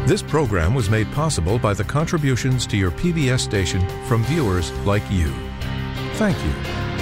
This program was made possible by the contributions to your PBS station from viewers like you. Thank you.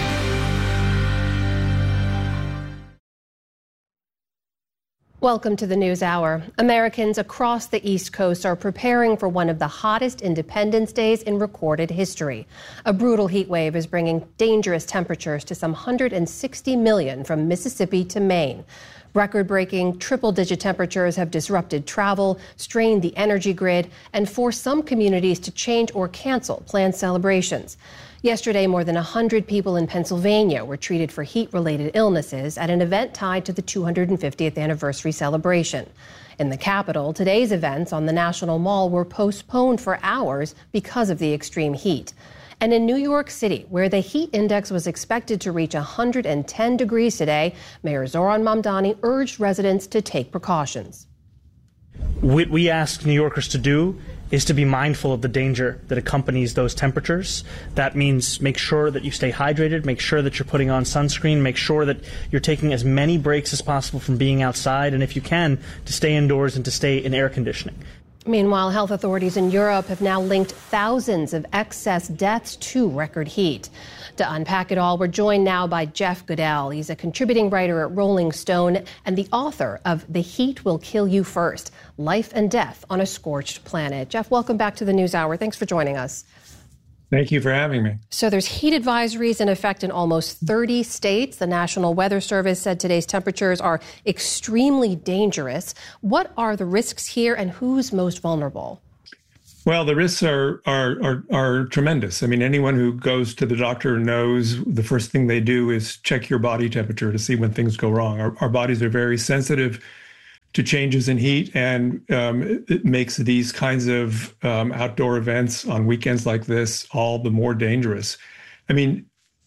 Welcome to the News Hour. Americans across the East Coast are preparing for one of the hottest Independence Days in recorded history. A brutal heat wave is bringing dangerous temperatures to some 160 million from Mississippi to Maine. Record-breaking triple-digit temperatures have disrupted travel, strained the energy grid, and forced some communities to change or cancel planned celebrations. Yesterday, more than 100 people in Pennsylvania were treated for heat-related illnesses at an event tied to the 250th anniversary celebration. In the capital, today's events on the National Mall were postponed for hours because of the extreme heat. And in New York City, where the heat index was expected to reach 110 degrees today, Mayor Zohran Mamdani urged residents to take precautions. What we ask New Yorkers to do is to be mindful of the danger that accompanies those temperatures. That means make sure that you stay hydrated, make sure that you're putting on sunscreen, make sure that you're taking as many breaks as possible from being outside, and if you can, to stay indoors and to stay in air conditioning. Meanwhile, health authorities in Europe have now linked thousands of excess deaths to record heat. To unpack it all, we're joined now by Jeff Goodell. He's a contributing writer at Rolling Stone and the author of The Heat Will Kill You First, Life and Death on a Scorched Planet. Jeff, welcome back to the News Hour. Thanks for joining us. Thank you for having me. So there's heat advisories in effect in almost 30 states. The National Weather Service said today's temperatures are extremely dangerous. What are the risks here and who's most vulnerable? Well, the risks are tremendous. I mean, anyone who goes to the doctor knows the first thing they do is check your body temperature to see when things go wrong. Our bodies are very sensitive to changes in heat, and it makes these kinds of outdoor events on weekends like this all the more dangerous. I mean,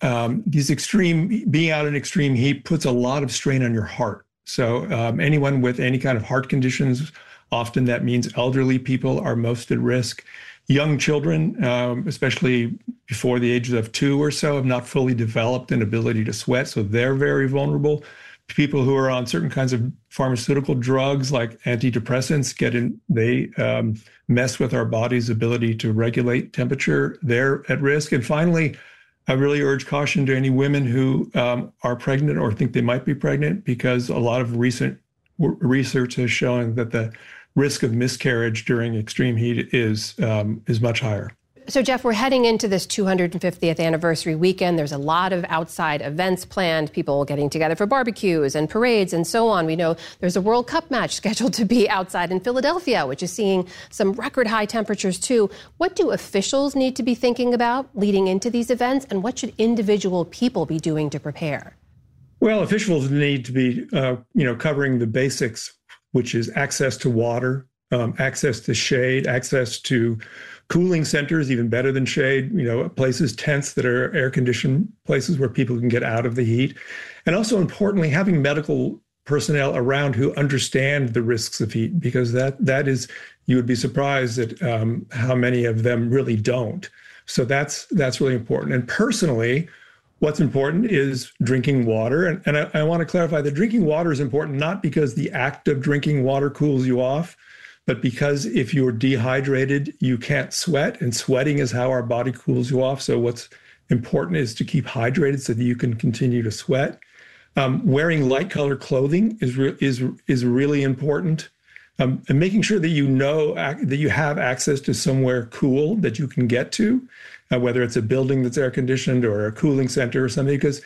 being out in extreme heat puts a lot of strain on your heart. So anyone with any kind of heart conditions, often that means elderly people, are most at risk. Young children, especially before the ages of 2 or so, have not fully developed an ability to sweat, so they're very vulnerable. People who are on certain kinds of pharmaceutical drugs like antidepressants they mess with our body's ability to regulate temperature. They're at risk. And finally, I really urge caution to any women who are pregnant or think they might be pregnant, because a lot of recent research has shown that the risk of miscarriage during extreme heat is much higher. So, Jeff, we're heading into this 250th anniversary weekend. There's a lot of outside events planned, people getting together for barbecues and parades and so on. We know there's a World Cup match scheduled to be outside in Philadelphia, which is seeing some record high temperatures, too. What do officials need to be thinking about leading into these events, and what should individual people be doing to prepare? Well, officials need to be, covering the basics, which is access to water, access to shade, access to cooling centers, even better than shade, places, tents that are air-conditioned places where people can get out of the heat. And also, importantly, having medical personnel around who understand the risks of heat, because that is, you would be surprised at how many of them really don't. So that's really important. And personally, what's important is drinking water. And I want to clarify that drinking water is important not because the act of drinking water cools you off, but because if you're dehydrated, you can't sweat, and sweating is how our body cools you off. So what's important is to keep hydrated so that you can continue to sweat. Wearing light colored clothing is really important. And making sure that that you have access to somewhere cool that you can get to, whether it's a building that's air conditioned or a cooling center or something, because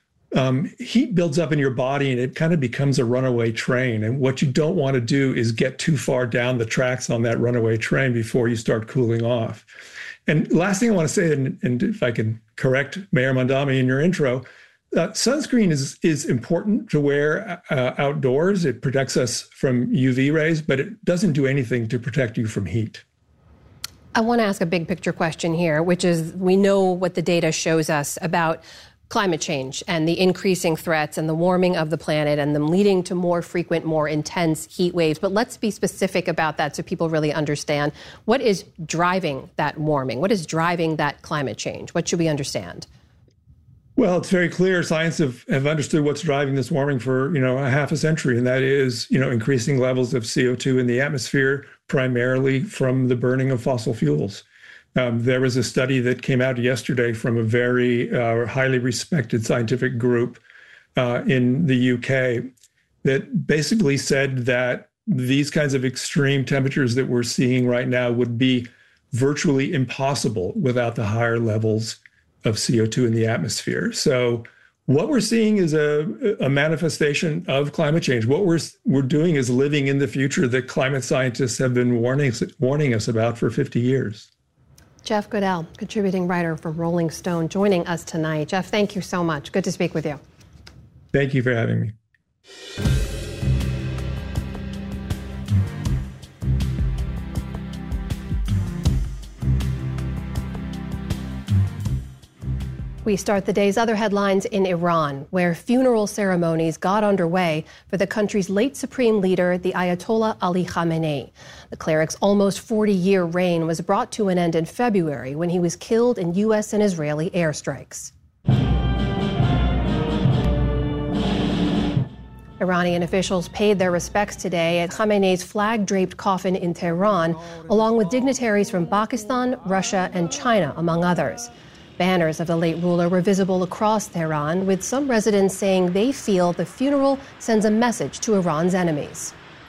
heat builds up in your body and it kind of becomes a runaway train. And what you don't want to do is get too far down the tracks on that runaway train before you start cooling off. And last thing I want to say, and if I can correct Mayor Mamdani in your intro, sunscreen is important to wear outdoors. It protects us from UV rays, but it doesn't do anything to protect you from heat. I want to ask a big picture question here, which is, we know what the data shows us about climate change and the increasing threats and the warming of the planet and them leading to more frequent, more intense heat waves. But let's be specific about that so people really understand what is driving that warming. What is driving that climate change? What should we understand? Well, it's very clear. Science have understood what's driving this warming for, a half a century, and that is, increasing levels of CO2 in the atmosphere, primarily from the burning of fossil fuels. There was a study that came out yesterday from a very highly respected scientific group in the UK that basically said that these kinds of extreme temperatures that we're seeing right now would be virtually impossible without the higher levels of CO2 in the atmosphere. So what we're seeing is a manifestation of climate change. What we're doing is living in the future that climate scientists have been warning us about for 50 years. Jeff Goodell, contributing writer from Rolling Stone, joining us tonight. Jeff, thank you so much. Good to speak with you. Thank you for having me. We start the day's other headlines in Iran, where funeral ceremonies got underway for the country's late supreme leader, the Ayatollah Ali Khamenei. The cleric's almost 40-year reign was brought to an end in February when he was killed in U.S. and Israeli airstrikes. Iranian officials paid their respects today at Khamenei's flag-draped coffin in Tehran, along with dignitaries from Pakistan, Russia, and China, among others. Banners of the late ruler were visible across Tehran, with some residents saying they feel the funeral sends a message to Iran's enemies.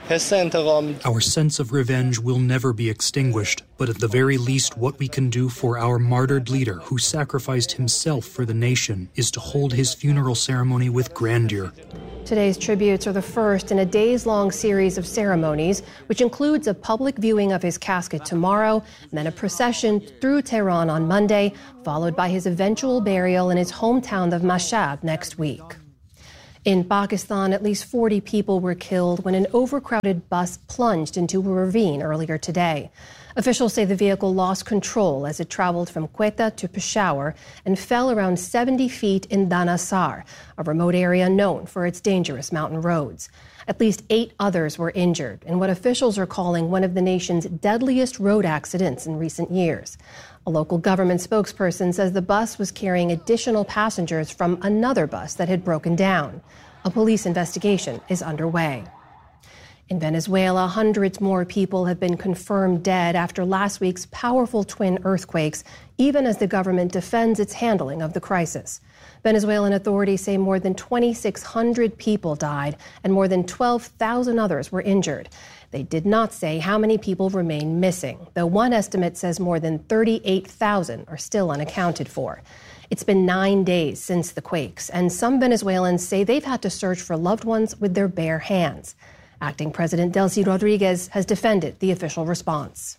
Our sense of revenge will never be extinguished, but at the very least what we can do for our martyred leader who sacrificed himself for the nation is to hold his funeral ceremony with grandeur. Today's tributes are the first in a days-long series of ceremonies, which includes a public viewing of his casket tomorrow, and then a procession through Tehran on Monday, followed by his eventual burial in his hometown of Mashhad next week. In Pakistan, at least 40 people were killed when an overcrowded bus plunged into a ravine earlier today. Officials say the vehicle lost control as it traveled from Quetta to Peshawar and fell around 70 feet in Danasar, a remote area known for its dangerous mountain roads. At least 8 others were injured in what officials are calling one of the nation's deadliest road accidents in recent years. A local government spokesperson says the bus was carrying additional passengers from another bus that had broken down. A police investigation is underway. In Venezuela, hundreds more people have been confirmed dead after last week's powerful twin earthquakes, even as the government defends its handling of the crisis. Venezuelan authorities say more than 2,600 people died and more than 12,000 others were injured. They did not say how many people remain missing, though one estimate says more than 38,000 are still unaccounted for. It's been 9 days since the quakes, and some Venezuelans say they've had to search for loved ones with their bare hands. Acting President Delcy Rodriguez has defended the official response.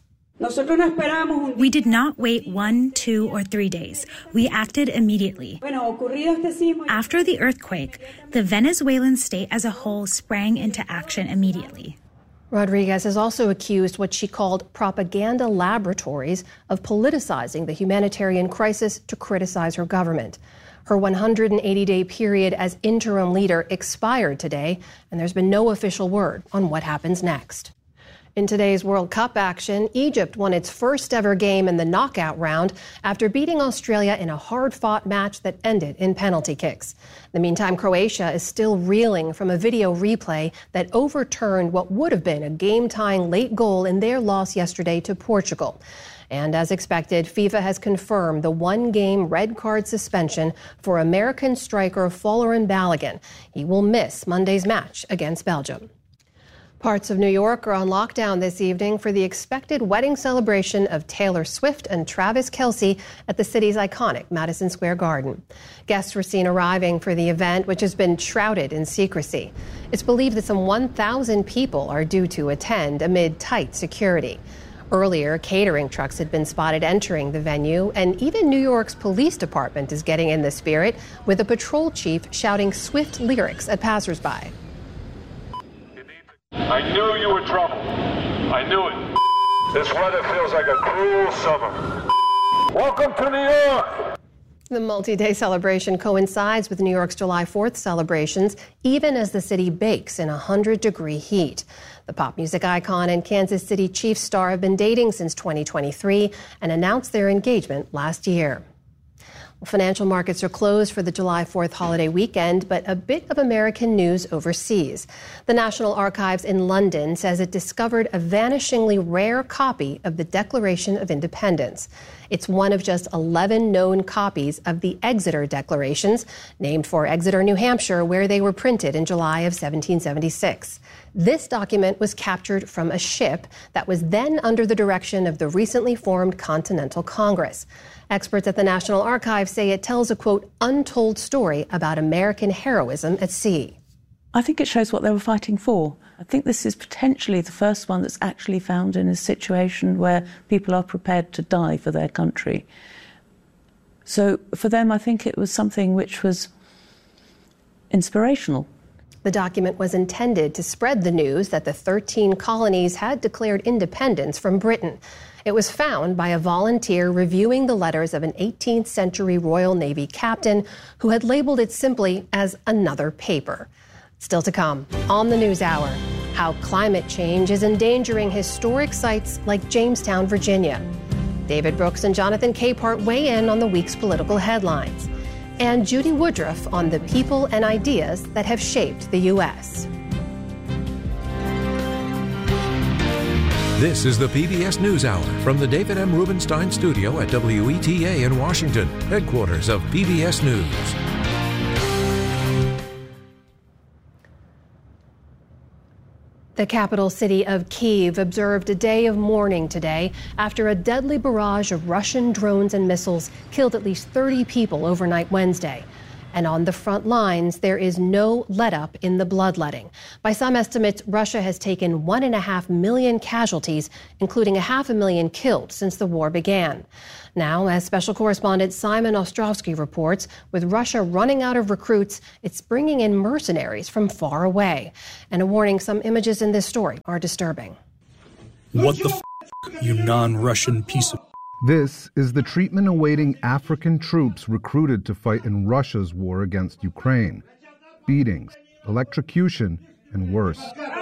We did not wait 1, 2, or 3 days. We acted immediately. After the earthquake, the Venezuelan state as a whole sprang into action immediately. Rodriguez has also accused what she called propaganda laboratories of politicizing the humanitarian crisis to criticize her government. Her 180-day period as interim leader expired today, and there's been no official word on what happens next. In today's World Cup action, Egypt won its first ever game in the knockout round after beating Australia in a hard-fought match that ended in penalty kicks. In the meantime, Croatia is still reeling from a video replay that overturned what would have been a game-tying late goal in their loss yesterday to Portugal. And as expected, FIFA has confirmed the one-game red card suspension for American striker Folarin Balogun. He will miss Monday's match against Belgium. Parts of New York are on lockdown this evening for the expected wedding celebration of Taylor Swift and Travis Kelce at the city's iconic Madison Square Garden. Guests were seen arriving for the event, which has been shrouded in secrecy. It's believed that some 1,000 people are due to attend amid tight security. Earlier, catering trucks had been spotted entering the venue, and even New York's police department is getting in the spirit, with a patrol chief shouting Swift lyrics at passersby. I knew you were trouble. I knew it. This weather feels like a cruel summer. Welcome to New York. The multi-day celebration coincides with New York's July 4th celebrations, even as the city bakes in 100-degree heat. The pop music icon and Kansas City Chiefs star have been dating since 2023 and announced their engagement last year. Financial markets are closed for the July 4th holiday weekend, but a bit of American news overseas. The National Archives in London says it discovered a vanishingly rare copy of the Declaration of Independence. It's one of just 11 known copies of the Exeter Declarations, named for Exeter, New Hampshire, where they were printed in July of 1776. This document was captured from a ship that was then under the direction of the recently formed Continental Congress. Experts at the National Archives say it tells a, quote, untold story about American heroism at sea. I think it shows what they were fighting for. I think this is potentially the first one that's actually found in a situation where people are prepared to die for their country. So for them, I think it was something which was inspirational. The document was intended to spread the news that the 13 colonies had declared independence from Britain. It was found by a volunteer reviewing the letters of an 18th century Royal Navy captain who had labeled it simply as another paper. Still to come on the NewsHour, how climate change is endangering historic sites like Jamestown, Virginia. David Brooks and Jonathan Capehart weigh in on the week's political headlines. And Judy Woodruff on the people and ideas that have shaped the U.S. This is the PBS NewsHour from the David M. Rubenstein studio at WETA in Washington, headquarters of PBS News. The capital city of Kyiv observed a day of mourning today after a deadly barrage of Russian drones and missiles killed at least 30 people overnight Wednesday. And on the front lines, there is no let-up in the bloodletting. By some estimates, Russia has taken 1.5 million casualties, including 500,000 killed since the war began. Now, as special correspondent Simon Ostrovsky reports, with Russia running out of recruits, it's bringing in mercenaries from far away. And a warning, some images in this story are disturbing. What the you non-Russian piece of... This is the treatment awaiting African troops recruited to fight in Russia's war against Ukraine. Beatings, electrocution, and worse.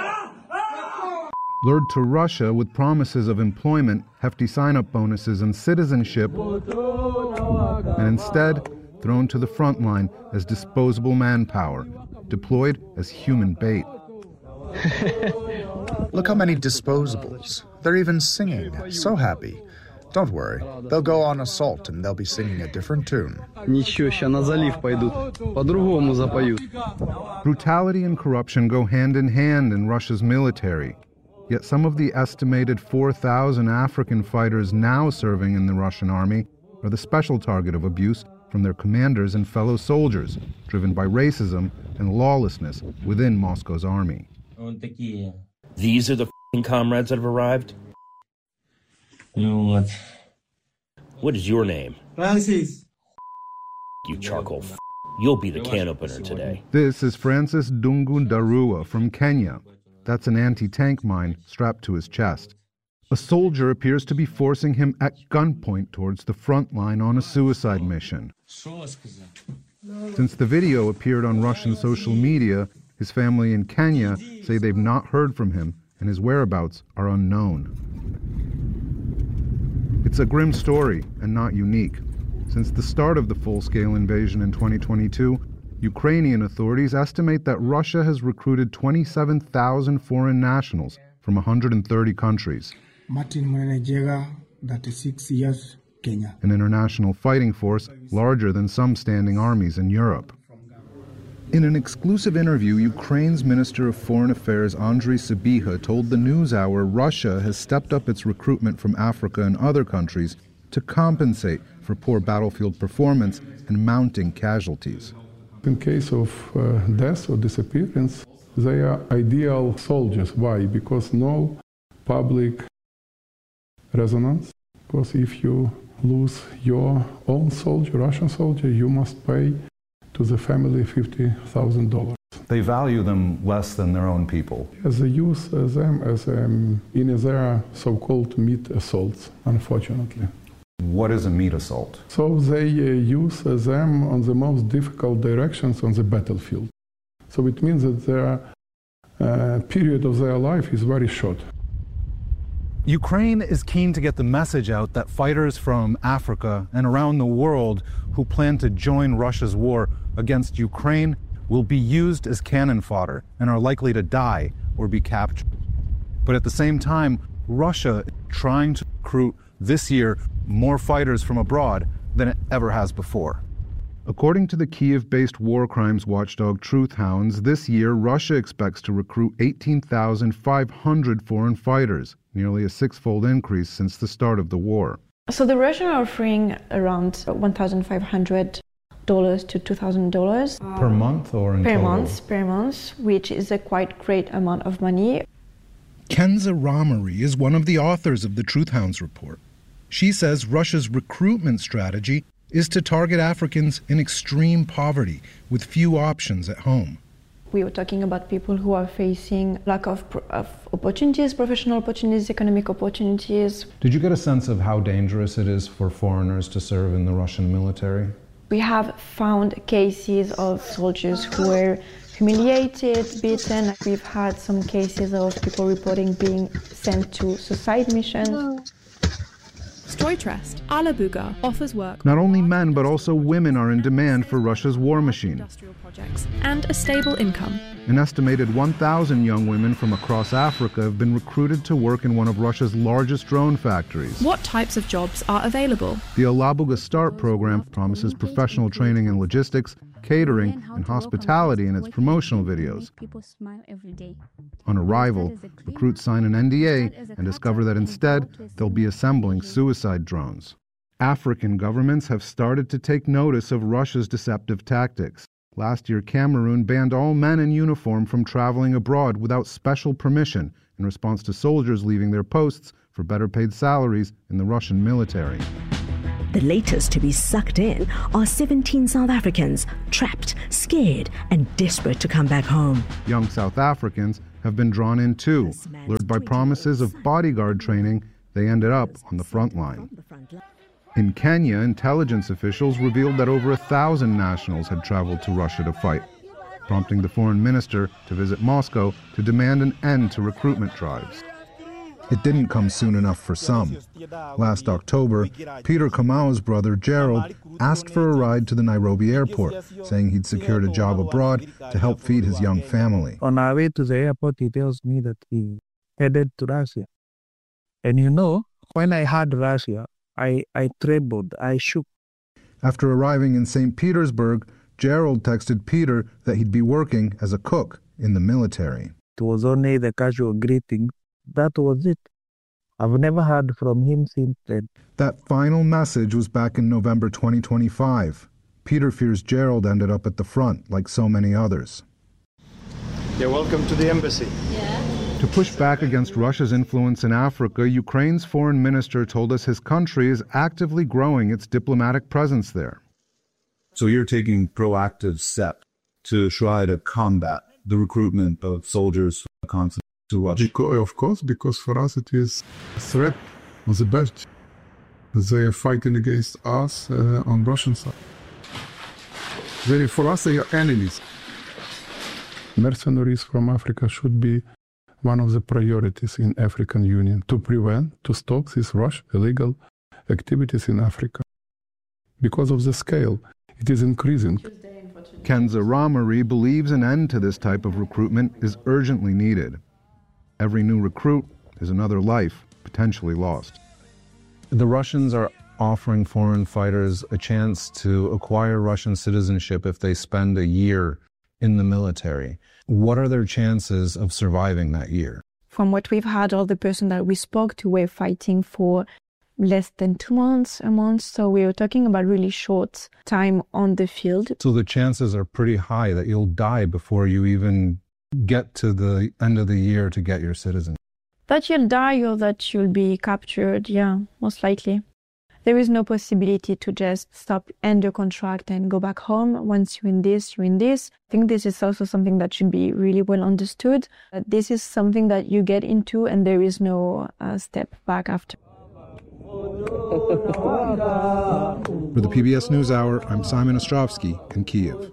Lured to Russia with promises of employment, hefty sign-up bonuses, and citizenship, and instead thrown to the front line as disposable manpower, deployed as human bait. Look how many disposables. They're even singing. So happy. Don't worry. They'll go on assault and they'll be singing a different tune. Brutality and corruption go hand in hand in Russia's military. Yet some of the estimated 4,000 African fighters now serving in the Russian army are the special target of abuse from their commanders and fellow soldiers, driven by racism and lawlessness within Moscow's army. These are the comrades that have arrived? What is your name? Francis. You charcoal You'll be the can opener today. This is Francis Dungu Darua from Kenya. That's an anti-tank mine strapped to his chest. A soldier appears to be forcing him at gunpoint towards the front line on a suicide mission. Since the video appeared on Russian social media, his family in Kenya say they've not heard from him and his whereabouts are unknown. It's a grim story and not unique. Since the start of the full-scale invasion in 2022, Ukrainian authorities estimate that Russia has recruited 27,000 foreign nationals from 130 countries. Martin Mwenejega, 36 years, Kenya. An international fighting force larger than some standing armies in Europe. In an exclusive interview, Ukraine's Minister of Foreign Affairs Andriy Sybiha told the NewsHour Russia has stepped up its recruitment from Africa and other countries to compensate for poor battlefield performance and mounting casualties. In case of death or disappearance, they are ideal soldiers. Why? Because no public resonance. Because if you lose your own soldier, Russian soldier, you must pay to the family $50,000. They value them less than their own people. As they use them as in their so-called meat assaults, unfortunately. What is a meat assault? So they use them on the most difficult directions on the battlefield. So it means that their period of their life is very short. Ukraine is keen to get the message out that fighters from Africa and around the world who plan to join Russia's war against Ukraine will be used as cannon fodder and are likely to die or be captured. But at the same time, Russia is trying to recruit this year more fighters from abroad than it ever has before. According to the Kyiv-based war crimes watchdog Truth Hounds, this year Russia expects to recruit 18,500 foreign fighters, nearly a six-fold increase since the start of the war. So the Russians are offering around $1,500 to $2,000 per month or in total? Per month, which is a quite great amount of money. Kenza Ramari is one of the authors of the Truth Hounds report. She says Russia's recruitment strategy is to target Africans in extreme poverty with few options at home. We were talking about people who are facing lack of opportunities, professional opportunities, economic opportunities. Did you get a sense of how dangerous it is for foreigners to serve in the Russian military? We have found cases of soldiers who were humiliated, beaten. We've had some cases of people reporting being sent to suicide missions. Stroytrust, Alabuga offers work. Not only men, but also women are in demand for Russia's war machine. Industrial projects and a stable income. An estimated 1,000 young women from across Africa have been recruited to work in one of Russia's largest drone factories. What types of jobs are available? The Alabuga Start program promises professional training in logistics, catering, and hospitality in its promotional videos. On arrival, recruits sign an NDA and discover that instead they'll be assembling suicide drones. African governments have started to take notice of Russia's deceptive tactics. Last year, Cameroon banned all men in uniform from traveling abroad without special permission in response to soldiers leaving their posts for better paid salaries in the Russian military. The latest to be sucked in are 17 South Africans, trapped, scared, and desperate to come back home. Young South Africans have been drawn in too. Lured by promises of bodyguard training, they ended up on the front line. In Kenya, intelligence officials revealed that over 1,000 nationals had traveled to Russia to fight, prompting the foreign minister to visit Moscow to demand an end to recruitment drives. It didn't come soon enough for some. Last October, Peter Kamau's brother Gerald asked for a ride to the Nairobi airport, saying he'd secured a job abroad to help feed his young family. On our way to the airport, he tells me that he headed to Russia. And you know, when I heard Russia, I trembled, I shook. After arriving in St. Petersburg, Gerald texted Peter that he'd be working as a cook in the military. It was only the casual greeting. That was it. I've never heard from him since then. That final message was back in November 2025. Peter fears Gerald ended up at the front, like so many others. You're welcome to the embassy. Yeah. To push back against Russia's influence in Africa, Ukraine's foreign minister told us his country is actively growing its diplomatic presence there. So you're taking proactive steps to try to combat the recruitment of soldiers constantly to Russia? Of course, because for us it is a threat on the best. They are fighting against us on Russian side. For us, they are enemies. Mercenaries from Africa should be one of the priorities in African Union to prevent, to stop these Russian illegal activities in Africa. Because of the scale, it is increasing. Kenza Ramari believes an end to this type of recruitment is urgently needed. Every new recruit is another life potentially lost. The Russians are offering foreign fighters a chance to acquire Russian citizenship if they spend a year in the military. What are their chances of surviving that year? From what we've had, all the person that we spoke to were fighting for less than 2 months, a month. So we were talking about really short time on the field. So the chances are pretty high that you'll die before you even get to the end of the year to get your citizenship. That you'll die or that you'll be captured, yeah, most likely. There is no possibility to just stop, end your contract and go back home. Once you're in this, you're in this. I think this is also something that should be really well understood. This is something that you get into and there is no step back after. For the PBS NewsHour, I'm Simon Ostrovsky in Kyiv.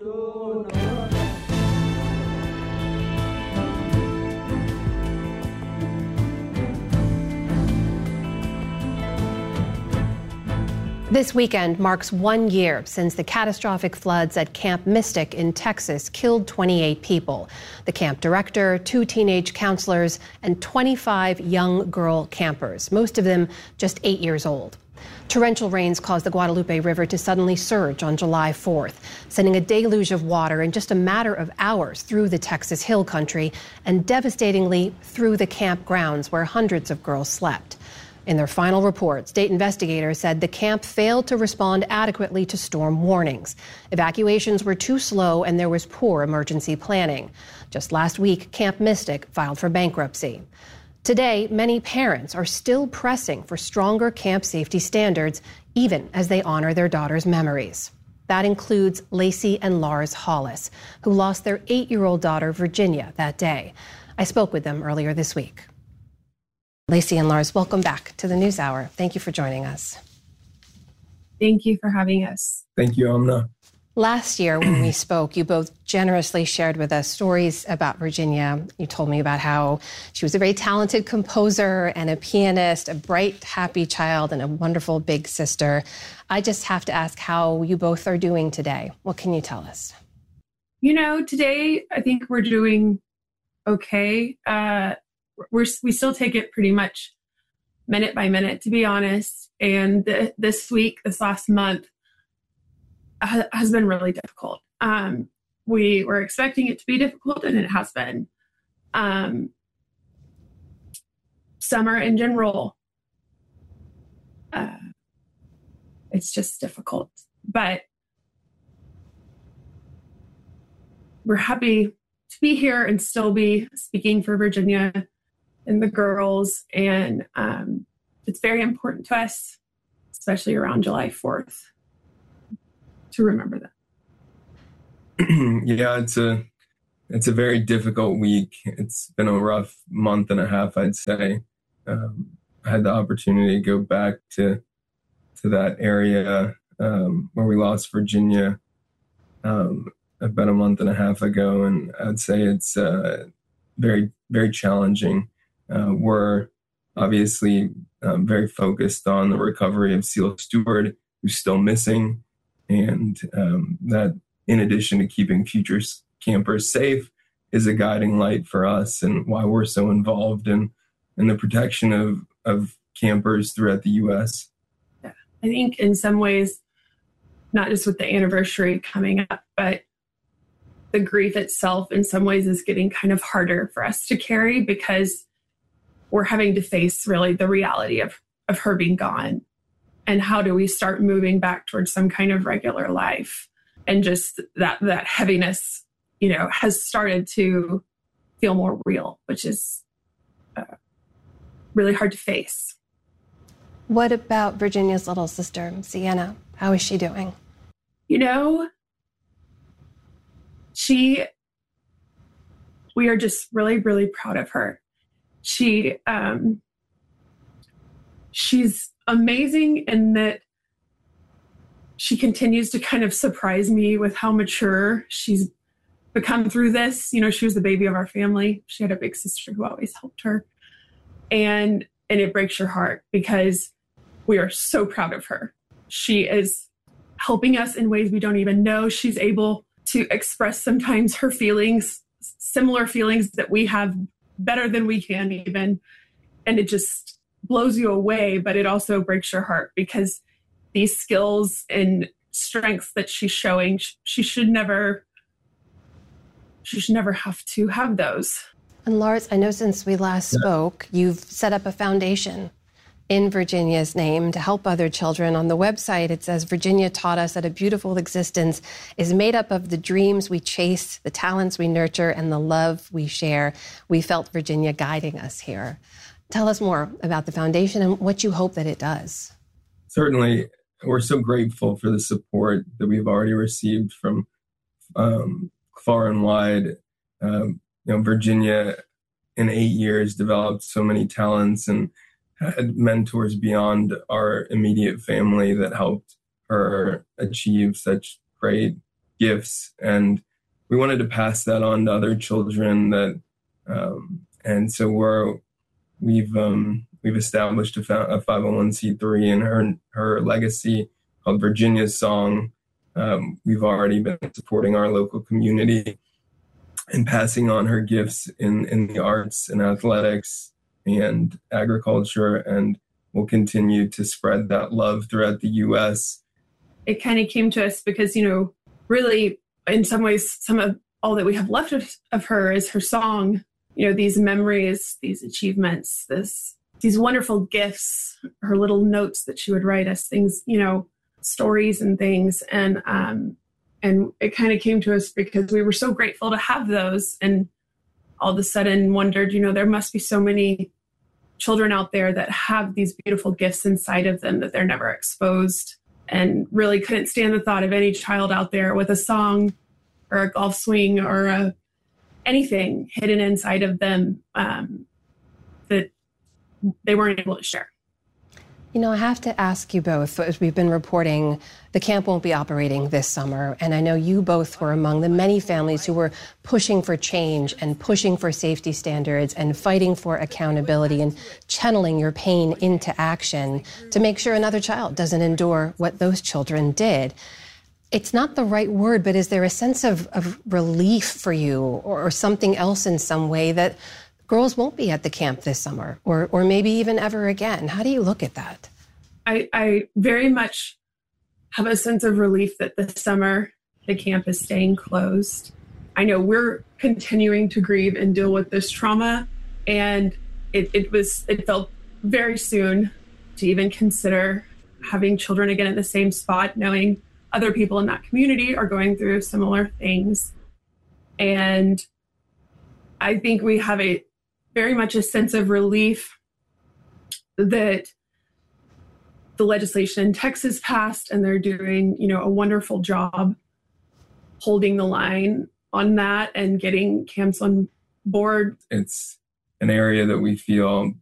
This weekend marks 1 year since the catastrophic floods at Camp Mystic in Texas killed 28 people. The camp director, 2 teenage counselors, and 25 young girl campers, most of them just 8 years old. Torrential rains caused the Guadalupe River to suddenly surge on July 4th, sending a deluge of water in just a matter of hours through the Texas Hill Country and devastatingly through the camp grounds where hundreds of girls slept. In their final report, state investigators said the camp failed to respond adequately to storm warnings. Evacuations were too slow and there was poor emergency planning. Just last week, Camp Mystic filed for bankruptcy. Today, many parents are still pressing for stronger camp safety standards, even as they honor their daughters' memories. That includes Lacey and Lars Hollis, who lost their 8-year-old daughter, Virginia, that day. I spoke with them earlier this week. Lacey and Lars, welcome back to the NewsHour. Thank you for joining us. Thank you for having us. Thank you, Amna. Last year when we spoke, you both generously shared with us stories about Virginia. You told me about how she was a very talented composer and a pianist, a bright, happy child, and a wonderful big sister. I just have to ask how you both are doing today. What can you tell us? You know, today I think we're doing okay. We still take it pretty much minute by minute, to be honest. And this last month, has been really difficult. We were expecting it to be difficult, and it has been. Summer in general, it's just difficult. But we're happy to be here and still be speaking for Virginia and the girls. And it's very important to us, especially around July 4th, to remember that. Yeah, it's a very difficult week. It's been a rough month and a half, I'd say. I had the opportunity to go back to that area where we lost Virginia about a month and a half ago, and I'd say it's very, very challenging. We're obviously very focused on the recovery of Seal Stewart, who's still missing, and that, in addition to keeping future campers safe, is a guiding light for us and why we're so involved in the protection of campers throughout the U.S. Yeah. I think in some ways, not just with the anniversary coming up, but the grief itself in some ways is getting kind of harder for us to carry, because we're having to face really the reality of her being gone. And how do we start moving back towards some kind of regular life? And just that heaviness, has started to feel more real, which is really hard to face. What about Virginia's little sister, Sienna? How is she doing? We are just really, really proud of her. She's amazing in that she continues to kind of surprise me with how mature she's become through this. She was the baby of our family. She had a big sister who always helped her. And it breaks your heart because we are so proud of her. She is helping us in ways we don't even know. She's able to express sometimes her feelings, similar feelings that we have, better than we can even. And it just blows you away, but it also breaks your heart because these skills and strengths that she's showing, she should never have to have those. And Lars, I know since we last spoke, you've set up a foundation in Virginia's name to help other children. On the website, it says, Virginia taught us that a beautiful existence is made up of the dreams we chase, the talents we nurture, and the love we share. We felt Virginia guiding us here. Tell us more about the foundation and what you hope that it does. Certainly, we're so grateful for the support that we've already received from far and wide. Virginia, in 8 years, developed so many talents and had mentors beyond our immediate family that helped her achieve such great gifts. And we wanted to pass that on to other children. And so we've established a 501c3, and her legacy called Virginia's Song. We've already been supporting our local community and passing on her gifts in the arts and athletics and agriculture, and we'll continue to spread that love throughout the U.S. It kind of came to us because, really, in some ways, some of all that we have left of her is her song. These memories, these achievements, these wonderful gifts, her little notes that she would write us, things, stories and things. And it kind of came to us because we were so grateful to have those, and all of a sudden wondered, there must be so many children out there that have these beautiful gifts inside of them that they're never exposed, and really couldn't stand the thought of any child out there with a song or a golf swing or anything hidden inside of them that they weren't able to share. I have to ask you both, as we've been reporting, the camp won't be operating this summer. And I know you both were among the many families who were pushing for change and pushing for safety standards and fighting for accountability and channeling your pain into action to make sure another child doesn't endure what those children did. It's not the right word, but is there a sense of relief for you or something else in some way that girls won't be at the camp this summer or maybe even ever again? How do you look at that? I very much have a sense of relief that this summer the camp is staying closed. I know we're continuing to grieve and deal with this trauma, and it felt very soon to even consider having children again at the same spot, knowing other people in that community are going through similar things. And I think we have very much a sense of relief that the legislation in Texas passed, and they're doing, a wonderful job holding the line on that and getting camps on board. It's an area that we feel